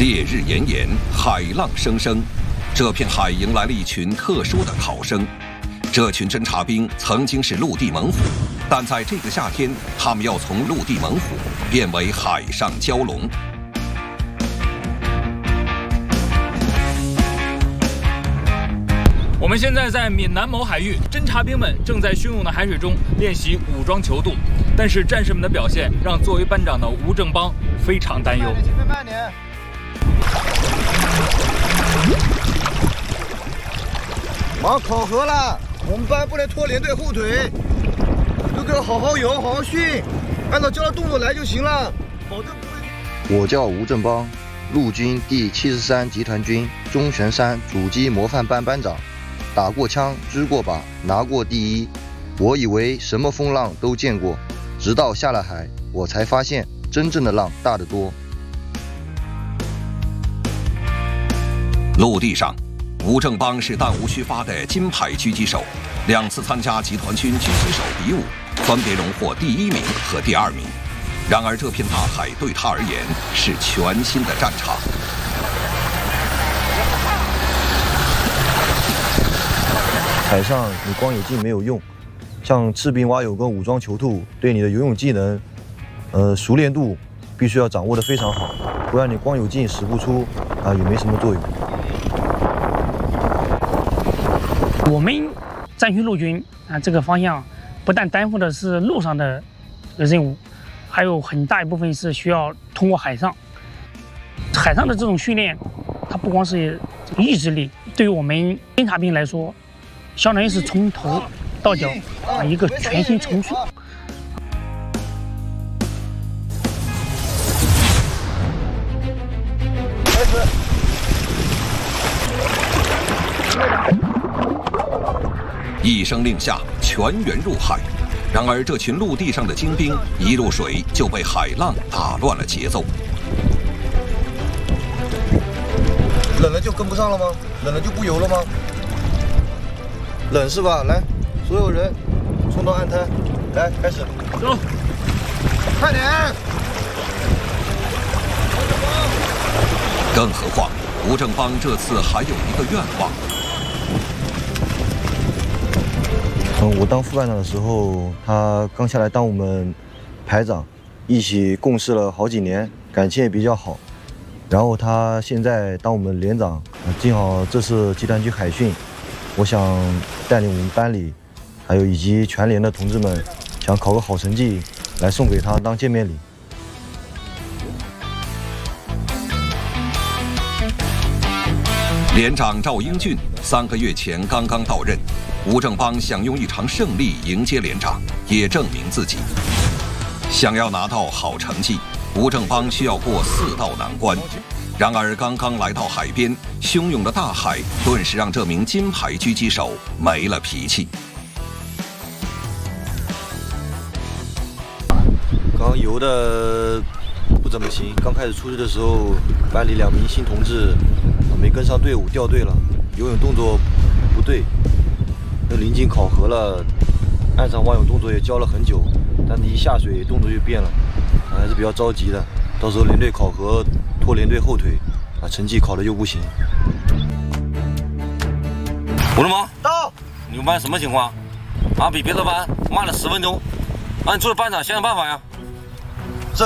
烈日炎炎，海浪声声，这片海迎来了一群特殊的考生。这群侦察兵曾经是陆地猛虎，但在这个夏天，他们要从陆地猛虎变为海上蛟龙。 我们现在在闽南某海域，侦察兵们正在汹涌的海水中练习武装泅渡，但是战士们的表现让作为班长的吴正邦非常担忧。 请飞慢点。忙考核了，我们班不能拖连队后腿，都给我好好游，好好训，按照教的动作来就行了，保证不会。 我叫吴正邦，陆军第73集团军中旋山阻击模范班班长，打过枪，支过靶，拿过第一。我以为什么风浪都见过，直到下了海，我才发现真正的浪大得多。 陆地上，吴正邦是弹无虚发的金牌狙击手，2次参加集团军狙击手比武，分别荣获第1名和第2名。然而，这片大海对他而言是全新的战场。 海上你光有劲没有用，像赤兵蛙泳跟武装泅渡，对你的游泳技能，熟练度必须要掌握得非常好，不然你光有劲使不出啊，也没什么作用。 我们战区陆军啊，这个方向不但担负的是陆上的任务，还有很大一部分是需要通过海上。海上的这种训练，它不光是意志力，对于我们侦察兵来说，相当于是从头到脚啊一个全新重塑。 一声令下，全员入海。然而，这群陆地上的精兵一入水就被海浪打乱了节奏。 冷了就跟不上了吗？冷了就不游了吗？冷是吧？来，所有人冲到岸滩，来开始， 走， 快点！ 更何况，吴正邦这次还有一个愿望。 我当副班长的时候，他刚下来当我们排长，一起共事了好几年，感情也比较好。然后他现在当我们连长，正好这次集团军海训，我想带领我们班里，还有以及全连的同志们，想考个好成绩来送给他当见面礼。 连长赵英俊3个月前刚刚到任，吴正邦想用一场胜利迎接连长，也证明自己。想要拿到好成绩，吴正邦需要过4道难关。然而，刚刚来到海边，汹涌的大海顿时让这名金牌狙击手没了脾气。 刚游的不怎么行，刚开始出去的时候，班里2名新同志没跟上队伍，掉队了，游泳动作不对。都临近考核了，岸上蛙泳动作也教了很久，但是一下水动作就变了，还是比较着急的。到时候连队考核拖连队后腿，成绩考的又不行。 吴正邦到， 你们班什么情况？比别的班慢了10分钟。你作为班长，想想办法呀。 是。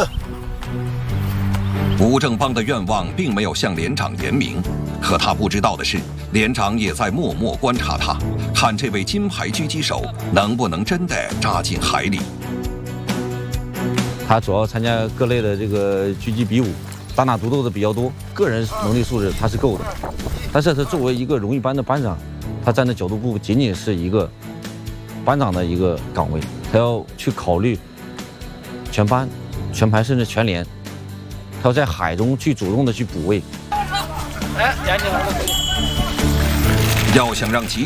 吴正邦的愿望并没有向连长言明，可他不知道的是，连长也在默默观察他，看这位金牌狙击手能不能真的扎进海里。 他主要参加各类的这个狙击比武，单打独斗的比较多，个人能力素质他是够的。但是他作为一个荣誉班的班长，他站的角度不仅仅是一个班长的一个岗位，他要去考虑全班、全排甚至全连。他要在海中去主动的去补位。 要想让